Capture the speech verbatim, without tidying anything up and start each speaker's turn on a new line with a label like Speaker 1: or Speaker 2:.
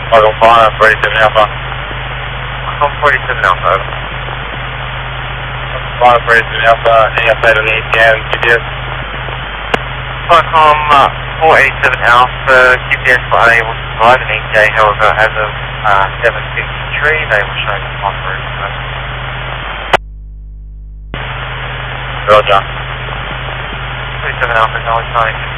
Speaker 1: Falcon five, forty-seven Alpha.
Speaker 2: Falcon forty-seven Alpha, over.
Speaker 1: Falcon five, forty-seven Alpha, any update on the A T M, G P S?
Speaker 2: Falcon uh, four eighty-seven Alpha, G P S were unable to provide an E T A, however, as of uh, seven fifty-three, they were showing on route.
Speaker 1: Roger.
Speaker 2: forty-seven Alpha, knowledge nine.